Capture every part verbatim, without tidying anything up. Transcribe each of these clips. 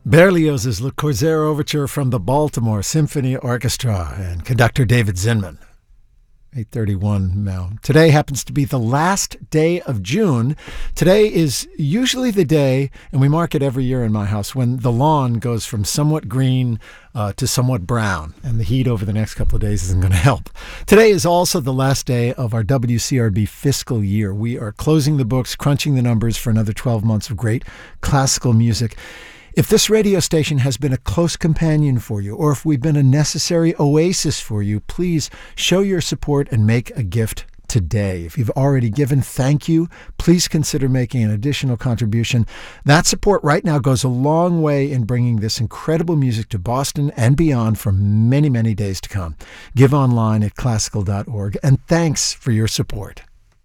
Berlioz's Le Corsair Overture from the Baltimore Symphony Orchestra and conductor David Zinman. eight thirty-one now. Today happens to be the last day of June. Today is usually the day, and we mark it every year in my house, when the lawn goes from somewhat green uh, to somewhat brown, and the heat over the next couple of days isn't going to help. Today is also the last day of our W C R B fiscal year. We are closing the books, crunching the numbers for another twelve months of great classical music. If this radio station has been a close companion for you, or if we've been a necessary oasis for you, please show your support and make a gift today. If you've already given, thank you. Please consider making an additional contribution. That support right now goes a long way in bringing this incredible music to Boston and beyond for many, many days to come. Give online at classical dot org, and thanks for your support.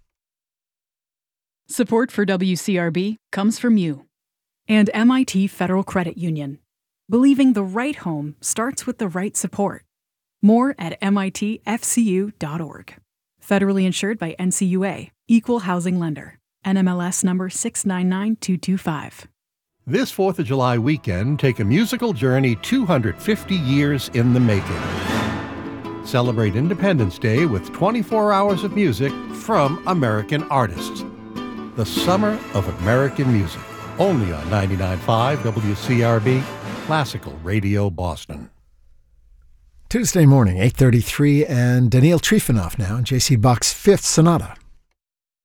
Support for W C R B comes from you and M I T Federal Credit Union. Believing the right home starts with the right support. More at M I T F C U dot org. Federally insured by N C U A, Equal Housing Lender. N M L S number six nine nine two two five. This fourth of July weekend, take a musical journey two hundred fifty years in the making. Celebrate Independence Day with twenty-four hours of music from American artists. The Summer of American Music. Only on ninety-nine point five W C R B, Classical Radio Boston. Tuesday morning, eight thirty-three, and Daniil Trifonov now, J C Bach's Fifth Sonata.